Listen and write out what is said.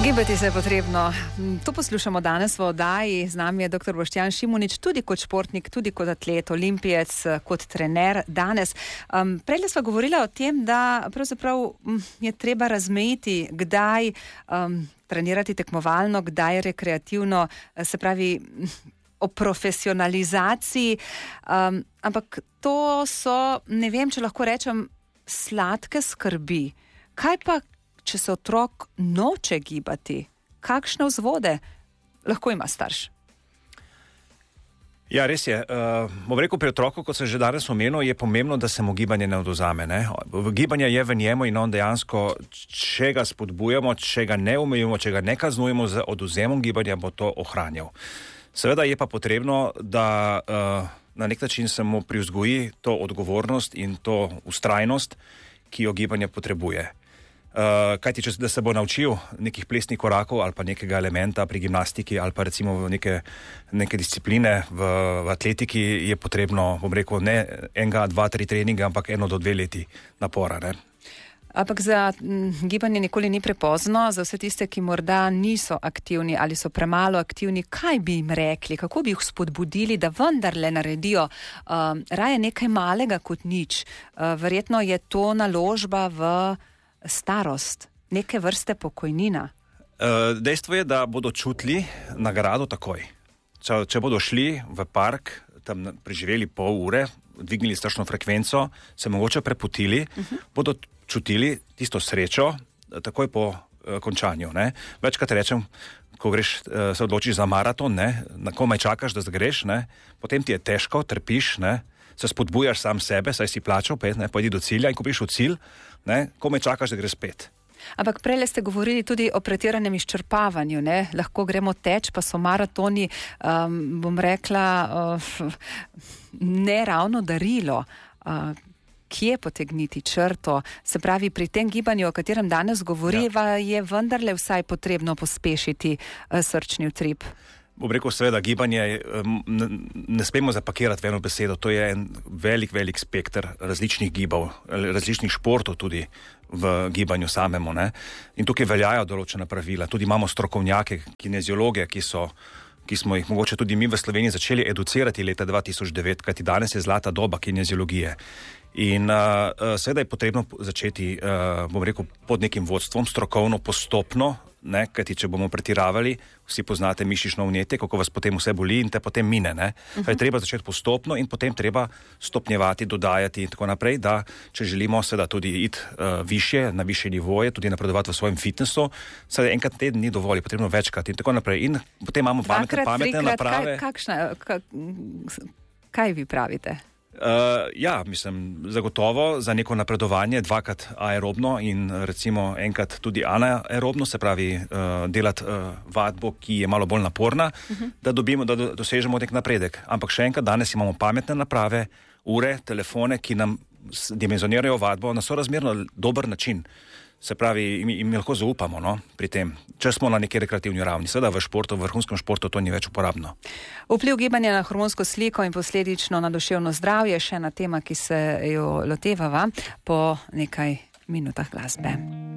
Gibati se je potrebno. To poslušamo danes v oddaji. Z nami je dr. Boštjan Šimunič, tudi kot športnik, tudi kot atlet, olimpijec, kot trener danes. Prej sva govorila o tem, da pravzaprav je treba razmejiti, kdaj trenirati tekmovalno, kdaj rekreativno, se pravi o profesionalizaciji. Ampak to so, ne vem, če lahko rečem, sladke skrbi. Kaj pa, če se otrok noče gibati, kakšne vzvode lahko ima starš? Ja, res je. Bom rekel, pri otroku, kot sem že danes omenil, je pomembno, da se mu gibanje ne odvzame. Gibanje je v njemu in on dejansko, če ga spodbujamo, če ga ne omejujemo, če ga ne kaznujemo z odvzemom gibanja, bo to ohranjal. Seveda je pa potrebno, da na nek način se mu privzgoji to odgovornost in to vztrajnost, ki jo gibanje potrebuje. Kajti, če se bo naučil nekih plesnih korakov ali pa nekega elementa pri gimnastiki ali pa recimo neke discipline v atletiki, je potrebno, bom rekel, ne 1, 2, 3 treninga, ampak 1 do 2 leti napora. Ne? Ampak za gibanje nikoli ni prepozno, za vse tiste, ki morda niso aktivni ali so premalo aktivni, kaj bi jim rekli, kako bi jih spodbudili, da vendarle naredijo raje nekaj malega kot nič. Verjetno je to naložba v starost, neke vrste pokojnina. Dejstvo je, da bodo čutili nagrado takoj. Če bodo šli v park, tam preživeli pol ure, dvignili strašno frekvenco, se mogoče prepotili, bodo čutili tisto srečo takoj po končanju. Ne? Večkrat rečem, ko greš, se odločiš za maraton, ne? Na komaj čakaš, da zgreš, ne? Potem ti je težko, trpiš, ne? Se spodbujaš sam sebe, saj si plačal, pojdi do cilja in ko priš v cilj, komaj čakaš, da greš spet. Ampak prej ste govorili tudi o pretiranem izčrpavanju, ne? Lahko gremo teč, pa so maratoni, bom rekla, ne ravno darilo. Kje potegniti črto? Se pravi, pri tem gibanju, o katerem danes govoriva, je vendarle vsaj potrebno pospešiti srčni utrip. Bom rekel, seveda, gibanje ne smemo zapakirati v eno besedo. To je en velik spektr različnih gibov, različnih športov tudi v gibanju samemu. Ne? In tukaj veljajo določena pravila. Tudi imamo strokovnjake, kineziologe, ki smo jih mogoče tudi mi v Sloveniji začeli educirati leta 2009, kajti danes je zlata doba kineziologije. In seveda je potrebno začeti, bom rekel, pod nekim vodstvom, strokovno, postopno, ne, kajti če bomo pretiravali, vsi poznate mišično vnetje, kako vas potem vse boli in te potem mine. Ne. Treba začeti postopno in potem treba stopnjevati, dodajati in tako naprej, da če želimo seveda tudi iti višje, na višje nivoje, tudi napredovati v svojem fitnessu, seveda enkrat teden ni dovolj, potrebno večkrat in tako naprej. In potem imamo pametne naprave. Kaj vi pravite? Ja, mislim, zagotovo za neko napredovanje 2-krat aerobno in recimo 1-krat tudi anaerobno, se pravi delati vadbo, ki je malo bolj naporna, da dosežemo nek napredek. Ampak še enkrat, danes imamo pametne naprave, ure, telefone, ki nam dimenzionirajo vadbo na sorazmerno dober način. Se pravi, im lahko zaupamo, no, pri tem, če smo na neki rekreativni ravni. Seveda v športu, v vrhunskem športu to ni več uporabno. Vpliv gibanja na hormonsko sliko in posledično na duševno zdravje je še ena tema, ki se jo lotevava po nekaj minutah glasbe.